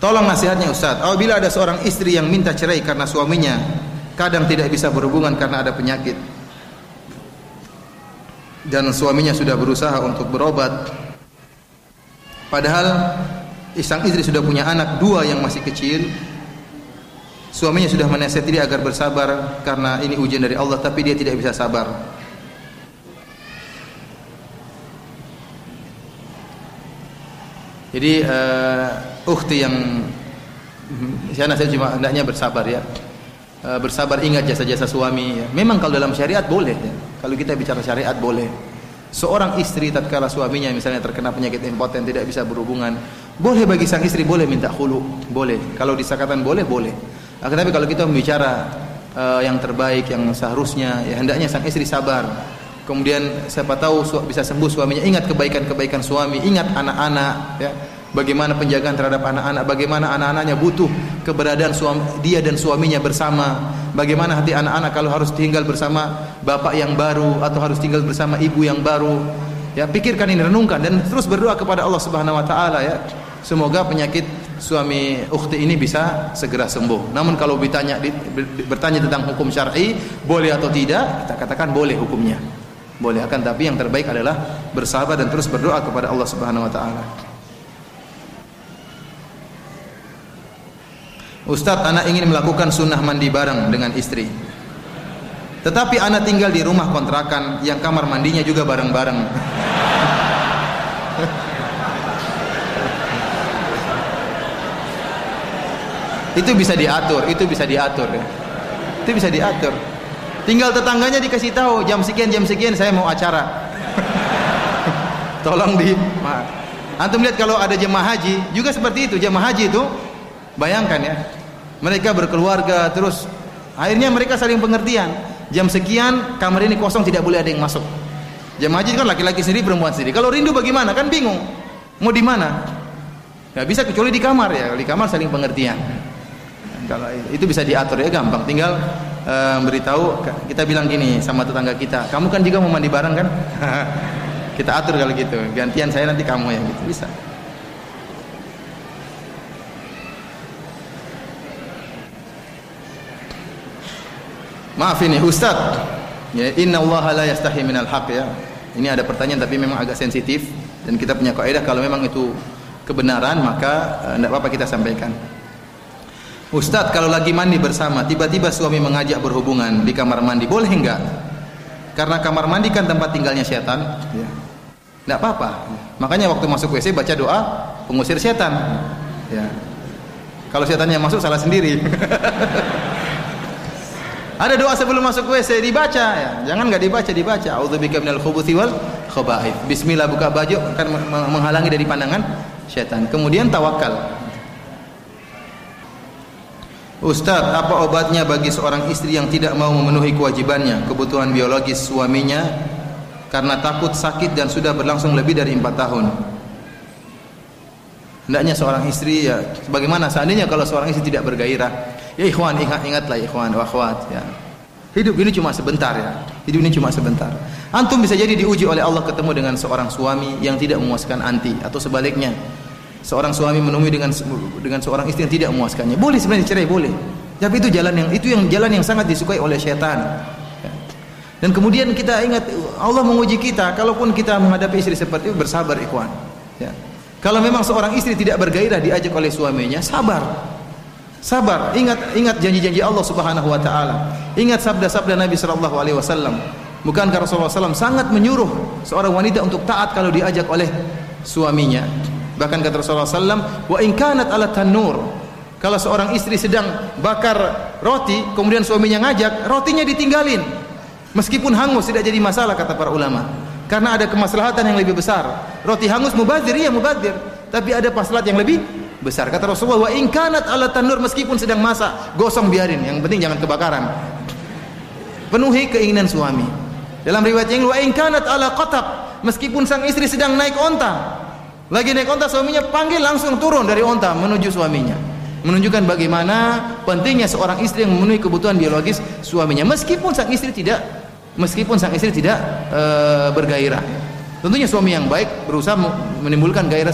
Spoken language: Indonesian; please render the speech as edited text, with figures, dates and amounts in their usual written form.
Tolong nasihatnya Ustaz. Apabila ada seorang istri yang minta cerai karena suaminya kadang tidak bisa berhubungan karena ada penyakit, dan suaminya sudah berusaha untuk berobat, padahal sang istri sudah punya anak 2 yang masih kecil. Suaminya sudah menasihati dia agar bersabar karena ini ujian dari Allah, tapi dia tidak bisa sabar. Jadi ukhti yang saya nasihat cuma hendaknya bersabar ya. Bersabar, ingat jasa-jasa suami ya. Memang kalau dalam syariat boleh ya. Kalau kita bicara syariat boleh. Seorang istri tatkala suaminya misalnya terkena penyakit impoten, tidak bisa berhubungan, boleh bagi sang istri boleh minta khulu, boleh. Kalau disakatan boleh, boleh. Tapi kalau kita membicara yang terbaik, yang seharusnya ya hendaknya sang istri sabar. Kemudian siapa tahu bisa sembuh suaminya. Ingat kebaikan-kebaikan suami, ingat anak-anak ya. Bagaimana penjagaan terhadap anak-anak, bagaimana anak-anaknya butuh keberadaan dia dan suaminya bersama. Bagaimana hati anak-anak kalau harus tinggal bersama bapak yang baru atau harus tinggal bersama ibu yang baru. Ya, pikirkan ini, renungkan dan terus berdoa kepada Allah Subhanahu wa taala ya. Semoga penyakit suami ukhti ini bisa segera sembuh. Namun kalau bertanya tentang hukum syar'i, boleh atau tidak, kita katakan boleh hukumnya. Boleh, akan tapi yang terbaik adalah bersabar dan terus berdoa kepada Allah Subhanahu wa taala. Ustaz, anak ingin melakukan sunnah mandi bareng dengan istri, tetapi anak tinggal di rumah kontrakan yang kamar mandinya juga bareng-bareng. Itu bisa diatur ya. Itu bisa diatur. Tinggal tetangganya dikasih tahu jam sekian saya mau acara. Tolong antum lihat kalau ada jemaah haji juga seperti itu. Jemaah haji itu bayangkan ya, mereka berkeluarga terus akhirnya mereka saling pengertian. Jam sekian kamar ini kosong, tidak boleh ada yang masuk. Jemaah haji kan laki-laki sendiri, perempuan sendiri. Kalau rindu bagaimana? Kan bingung. Mau di mana? Gak bisa kecuali di kamar ya. Di kamar saling pengertian. Kalau itu bisa diatur ya, gampang. Tinggal beritahu, kita bilang gini sama tetangga kita, kamu kan juga mau mandi bareng kan? Kita atur kalau gitu. Gantian saya nanti kamu ya gitu, bisa. Maaf ini Ustaz. Ya, innallaha la yastahi minal haq ya. Ini ada pertanyaan tapi memang agak sensitif dan kita punya kaidah kalau memang itu kebenaran maka tidak apa-apa kita sampaikan. Ustaz, kalau lagi mandi bersama tiba-tiba suami mengajak berhubungan di kamar mandi, boleh enggak? Karena kamar mandi kan tempat tinggalnya setan ya. Tidak apa-apa. Makanya waktu masuk WC baca doa pengusir setan ya. Kalau setannya masuk salah sendiri. Ada doa sebelum masuk WC dibaca ya. Jangan enggak dibaca. A'udzubika minal khubuthi wal khaba'ith. Bismillah, buka baju akan menghalangi dari pandangan setan. Kemudian tawakal. Ustaz, apa obatnya bagi seorang istri yang tidak mau memenuhi kewajibannya, kebutuhan biologis suaminya karena takut sakit dan sudah berlangsung lebih dari 4 tahun? Hendaknya seorang istri ya, bagaimana seandainya kalau seorang istri tidak bergairah? Ya ikhwan, ingatlah ikhwan wa akhwat ya. Hidup ini cuma sebentar ya. Hidup ini cuma sebentar. Antum bisa jadi diuji oleh Allah ketemu dengan seorang suami yang tidak memuaskan anti, atau sebaliknya. Seorang suami menemui dengan seorang istri yang tidak memuaskannya. Boleh sebenarnya cerai, boleh. Tapi itu jalan yang sangat disukai oleh syaitan. Dan kemudian kita ingat Allah menguji kita. Kalaupun kita menghadapi istri seperti itu, bersabar ikhwan. Ya. Kalau memang seorang istri tidak bergairah diajak oleh suaminya, sabar. Sabar. Ingat janji-janji Allah Subhanahu wa taala. Ingat sabda-sabda Nabi sallallahu alaihi wasallam. Bukankah Rasulullah SAW sangat menyuruh seorang wanita untuk taat kalau diajak oleh suaminya? Bahkan kata Rasulullah SAW, wa in kanat ala tanur, kalau seorang istri sedang bakar roti kemudian suaminya ngajak, rotinya ditinggalin meskipun hangus, tidak jadi masalah kata para ulama, karena ada kemaslahatan yang lebih besar. Roti hangus mubadzir, iya mubadzir, tapi ada maslahat yang lebih besar. Kata Rasulullah, wa in kanat ala tanur, meskipun sedang masak, gosong biarin, yang penting jangan kebakaran. Penuhi keinginan suami. Dalam riwayat yang wa in kanat ala qatab, meskipun sang istri sedang naik onta, lagi naik onta, suaminya panggil, langsung turun dari onta menuju suaminya. Menunjukkan bagaimana pentingnya seorang istri yang memenuhi kebutuhan biologis suaminya, meskipun sang istri tidak bergairah. Tentunya suami yang baik berusaha menimbulkan gairah